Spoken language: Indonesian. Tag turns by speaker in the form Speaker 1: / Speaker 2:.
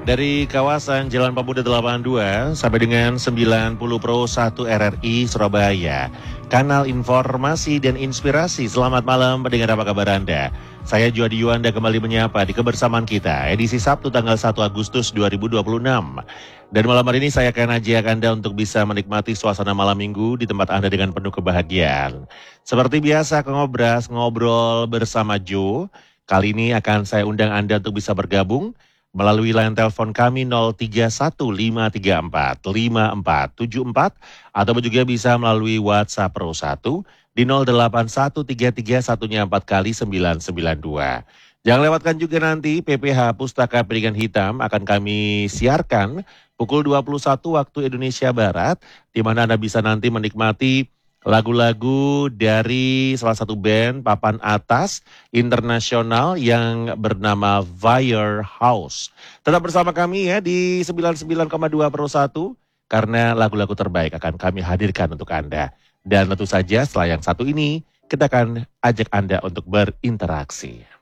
Speaker 1: dari kawasan Jalan Pemuda 82 sampai dengan 90 Pro 1 RRI Surabaya. Kanal informasi dan inspirasi. Selamat malam pendengar, apa kabar Anda? Saya Juadi Yuanda kembali menyapa di kebersamaan kita edisi Sabtu tanggal 1 Agustus 2026. Dan malam hari ini saya akan ajak Anda untuk bisa menikmati suasana malam minggu di tempat Anda dengan penuh kebahagiaan. Seperti biasa, ngobrol bersama Joe. Kali ini akan saya undang Anda untuk bisa bergabung melalui line telepon kami 0315345474 atau juga bisa melalui WhatsApp Pro 1 di 081331 4 kali 992. Jangan lewatkan juga nanti PPH Pustaka Pendidikan Hitam akan kami siarkan pukul 21 waktu Indonesia Barat, di mana Anda bisa nanti menikmati lagu-lagu dari salah satu band papan atas internasional yang bernama Firehouse. Tetap bersama kami ya di 99,2 Pro 1 karena lagu-lagu terbaik akan kami hadirkan untuk Anda. Dan tentu saja setelah yang satu ini kita akan ajak Anda untuk berinteraksi.